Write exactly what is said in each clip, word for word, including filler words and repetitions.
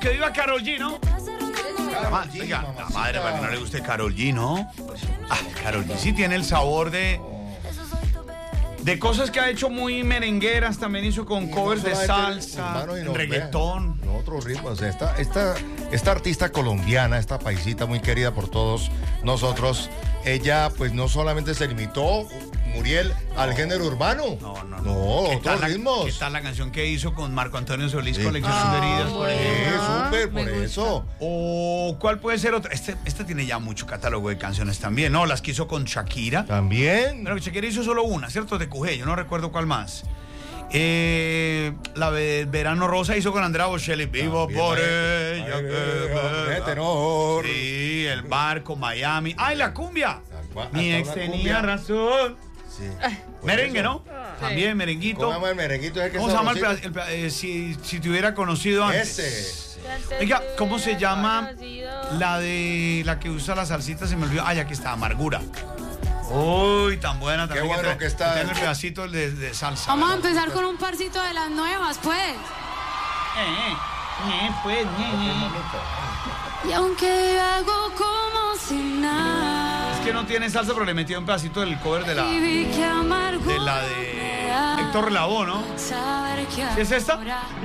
Que viva Karol G, ¿no? La, ma oiga, la madre, para que no le guste Karol G, ¿no? Ah, Karol G sí tiene el sabor de... De cosas que ha hecho muy merengueras, también hizo con y covers no de salsa, no, reggaetón. No, otros ritmos. O sea, esta, esta, esta artista colombiana, esta paisita muy querida por todos nosotros, ella pues no solamente se limitó, Muriel, no, al género urbano. No, no, no. No, otros ritmos. ¿Qué tal la canción que hizo con Marco Antonio Solís, sí. Colección ah, de Heridas? Por ejemplo. Sí, súper, por eso. O ¿cuál puede ser otra? Este, este tiene ya mucho catálogo de canciones también, ¿no? Las que hizo con Shakira. También. Pero Shakira hizo solo una, ¿cierto? De Cujé, yo no recuerdo cuál más. Eh, la de Verano Rosa hizo con Andrea Bocelli. Vivo por ella. Tenor. Sí, el barco, Miami. ¡Ay, la cumbia! Mi ex tenía razón. Sí. Merengue, eso. ¿No? Ah, también, merenguito. ¿Cómo se llama el merenguito? ¿Es que ¿Cómo se llama el, el, el eh, si, si te hubiera conocido antes? Ese. Oiga, ¿cómo se llama la de la que usa la salsita? Se me olvidó. Ay, aquí está, Amargura. Uy, tan buena también. Qué bueno que, que está. Tiene el pedacito de, de salsa. Vamos a empezar con un parcito de las nuevas, pues. Eh, eh, eh pues, eh, eh. Y aunque hago como si nada. Es que no tiene salsa, pero le metió un pedacito del cover de la de la de Héctor Lavoe, ¿no? ¿Qué es esta?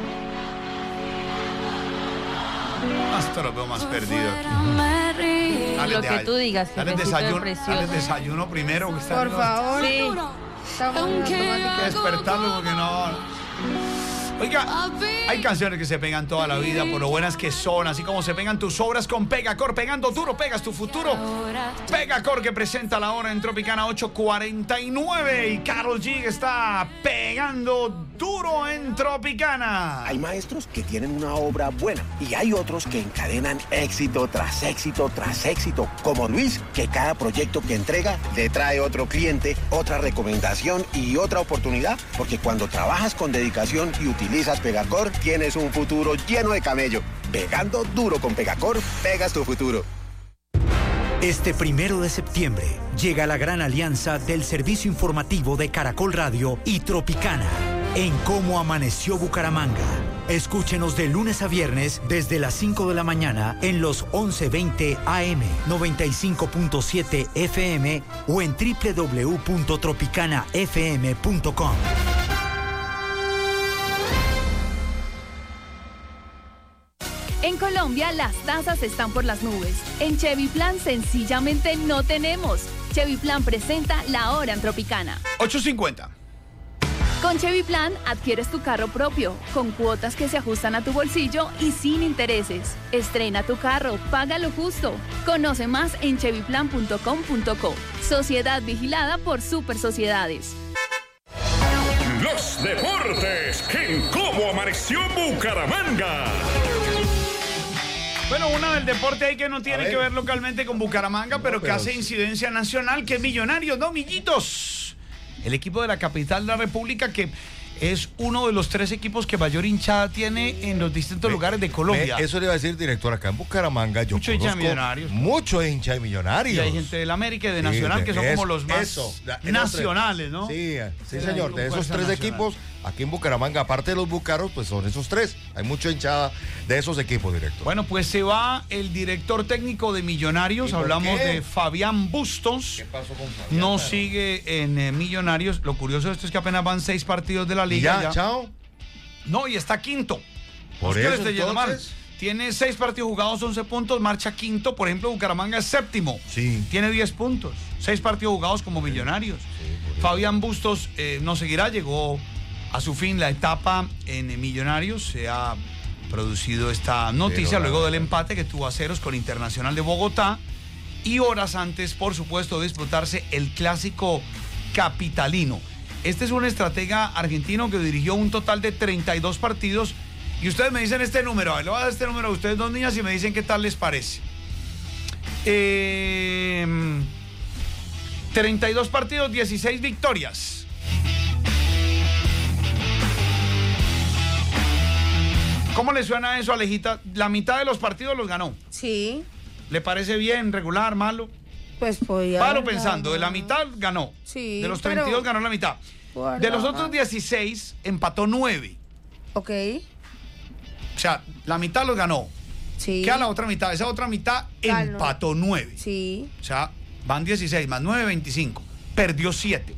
Hasta lo veo más perdido aquí. Dale, lo que tú digas. Dale el desayuno, dale el desayuno primero. Que está por favor. Sí. Hay que despertarlo porque no... Oiga, hay canciones que se pegan toda la vida por lo buenas que son, así como se pegan tus obras con Pegacor. Pegando duro, pegas tu futuro. Pegacor, que presenta la hora en Tropicana ocho cuarenta y nueve. Y Karol G está pegando duro en Tropicana. Hay maestros que tienen una obra buena y hay otros que encadenan éxito tras éxito tras éxito, como Luis, que cada proyecto que entrega le trae otro cliente, otra recomendación y otra oportunidad, porque cuando trabajas con dedicación y utilizas utilizas Pegacor, tienes un futuro lleno de camello. Pegando duro con Pegacor, pegas tu futuro. Este primero de septiembre llega la gran alianza del servicio informativo de Caracol Radio y Tropicana en Cómo Amaneció Bucaramanga. Escúchenos de lunes a viernes desde las cinco de la mañana en los once veinte A M, noventa y cinco punto siete F M o en doble u doble u doble u punto tropicana f m punto com. En Colombia, las tasas están por las nubes. En Chevy Plan, sencillamente no tenemos. Chevy Plan presenta la hora en Tropicana. ocho cincuenta. Con Chevy Plan, adquieres tu carro propio, con cuotas que se ajustan a tu bolsillo y sin intereses. Estrena tu carro, paga lo justo. Conoce más en chevy plan punto com punto co. Sociedad vigilada por Super Sociedades. Los deportes en Cómo Amaneció Bucaramanga. Bueno, una del deporte ahí que no tiene ver. que ver localmente con Bucaramanga, no, pero que pero hace sí. incidencia nacional, que es Millonarios, ¿no, amiguitos? El equipo de la capital de la República, que es uno de los tres equipos que mayor hinchada tiene en los distintos ve, lugares de Colombia. Ve, eso le iba a decir, director, acá en Bucaramanga yo mucho hincha de Millonarios. Mucho hincha de Millonarios. Y hay gente del América y de Nacional, sí, de, que son eso, como los más eso, la, nacionales, ¿no? Sí, sí, señor, de esos tres nacional. equipos, aquí en Bucaramanga, aparte de los bucaros, pues son esos tres. Hay mucha hinchada de esos equipos, director. Bueno, pues se va el director técnico de Millonarios, hablamos qué? de Fabián Bustos. ¿Qué pasó con Fabián? No sigue en eh, Millonarios. Lo curioso de esto es que apenas van seis partidos de la liga. Ya, ya. chao. No, y está quinto. Por eso, entonces... Tiene seis partidos jugados, once puntos, marcha quinto. Por ejemplo, Bucaramanga es séptimo. Sí. Tiene diez puntos. Seis partidos jugados como Millonarios. Sí, Fabián Bustos eh, no seguirá, llegó a su fin la etapa en Millonarios. Se ha producido esta noticia luego del empate que tuvo a ceros con Internacional de Bogotá. Y horas antes, por supuesto, de disputarse el clásico capitalino. Este es un estratega argentino que dirigió un total de treinta y dos partidos. Y ustedes me dicen este número. A ver, le voy a dar este número a ustedes dos niñas y me dicen qué tal les parece. Eh, treinta y dos partidos, dieciséis victorias. ¿Cómo le suena eso, Alejita? La mitad de los partidos los ganó. Sí. ¿Le parece bien, regular, malo? Pues podía. Paro pensando, de la mitad ganó. Sí. De los treinta y dos pero... ganó la mitad. De los otros dieciséis empató nueve. Ok. O sea, la mitad los ganó. Sí. Queda la otra mitad. Esa otra mitad Ganó. empató nueve. Sí. O sea, van dieciséis más nueve, veinticinco. Perdió siete.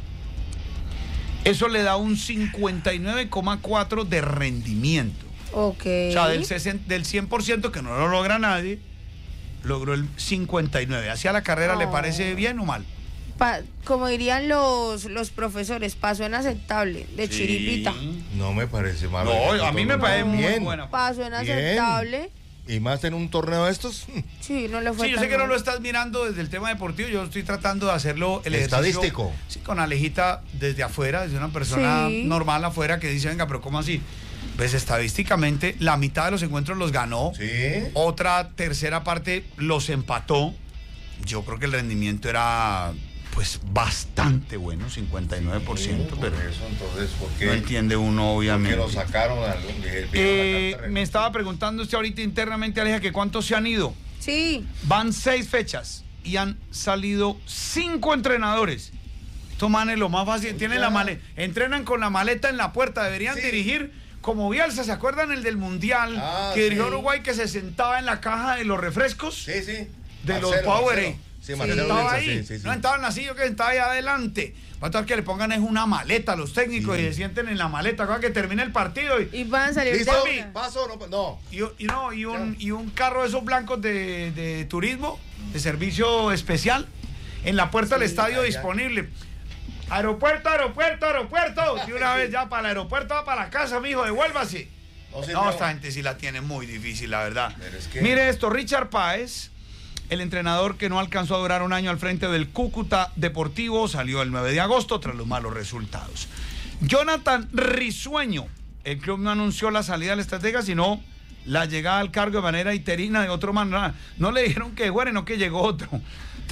Eso le da un cincuenta y nueve coma cuatro de rendimiento. Ok. O sea, del, sesenta, del cien por ciento que no lo logra nadie, logró el cincuenta y nueve. ¿Hacia la carrera Oh. le parece bien o mal? Pa- como dirían los, los profesores, pasó en aceptable, de chiripita. No me parece mal. No, oiga, a mí me todo parece muy bien. buena. Pasó en Bien. aceptable. Y más en un torneo de estos. Sí, no le fue Sí, yo tan sé que no mal. lo estás mirando desde el tema deportivo, yo estoy tratando de hacerlo el ejercicio, Estadístico. Sí, con Alejita desde afuera, desde una persona Sí. normal afuera que dice, venga, pero ¿cómo así? Pues estadísticamente la mitad de los encuentros los ganó, Sí. otra tercera parte los empató. Yo creo que el rendimiento era pues bastante bueno, cincuenta y nueve por ciento, Sí, pero por eso, entonces, ¿por qué? no entiende uno ¿Por qué obviamente. lo sacaron al Eh, me estaba preguntando usted ahorita internamente, Aleja, que cuántos se han ido. Sí. Van seis fechas y han salido cinco entrenadores. Estos manes lo más fácil, tienen la maleta, entrenan con la maleta en la puerta, deberían Sí. dirigir como Bielsa, ¿se acuerdan el del Mundial? Ah, que dirigió sí. Uruguay, que se sentaba en la caja de los refrescos, Sí, sí. de los Marcelo, Powerade. Marcelo. Sí, Se Marcelo sentaba Bielsa, ahí, sí, sí, sí. no estaban así, yo que estaba ahí adelante. Va a estar que le pongan es una maleta a los técnicos Sí. y se sienten en la maleta, cada que termine el partido y, Y van a salir ¿Listo? de una. ¿Paso o no? No. y, y no, y, un, y un carro de esos blancos de, de turismo, de servicio especial, en la puerta del estadio allá. disponible. Aeropuerto, aeropuerto, aeropuerto. De una vez ya para el aeropuerto, va para la casa, mijo, devuélvase. No, sí, No, no. esta gente sí la tiene muy difícil, la verdad. Pero es que- Mire esto, Richard Páez, el entrenador que no alcanzó a durar un año al frente del Cúcuta Deportivo, salió el nueve de agosto tras los malos resultados. Jonathan Risueño, el club no anunció la salida del estratega, sino la llegada al cargo de manera interina de otro man. No le dijeron que fuera, no que llegó otro.